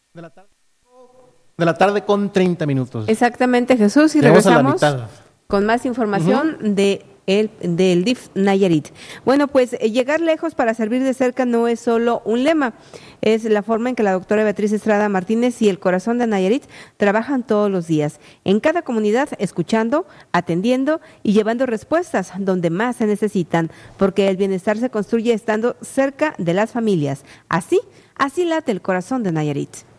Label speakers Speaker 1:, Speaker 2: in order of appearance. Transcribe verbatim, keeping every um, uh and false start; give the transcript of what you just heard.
Speaker 1: De la tarde, de la tarde con treinta minutos.
Speaker 2: Exactamente, Jesús, y
Speaker 1: Llegamos
Speaker 2: regresamos
Speaker 1: a la mitad.
Speaker 2: con más información uh-huh. de el, del D I F Nayarit. Bueno, pues eh, llegar lejos para servir de cerca no es solo un lema, es la forma en que la doctora Beatriz Estrada Martínez y el Corazón de Nayarit trabajan todos los días, en cada comunidad, escuchando, atendiendo y llevando respuestas donde más se necesitan, porque el bienestar se construye estando cerca de las familias. Así, así late el Corazón de Nayarit.